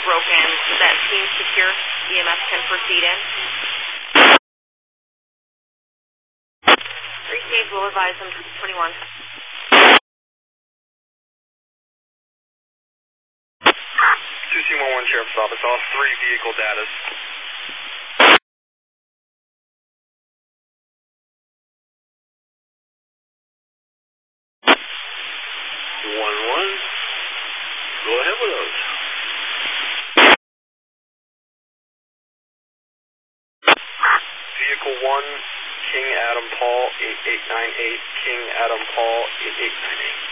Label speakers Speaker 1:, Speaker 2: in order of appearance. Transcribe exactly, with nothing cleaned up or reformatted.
Speaker 1: broken. Is that scene secure? E M S can proceed in. Three Cave will advise them to twenty-one.
Speaker 2: two C one one Sheriff's Office, all three vehicle data. one one, go ahead with those. Vehicle one, King Adam Paul, eight eight nine eight, King Adam Paul, eight eight nine eight.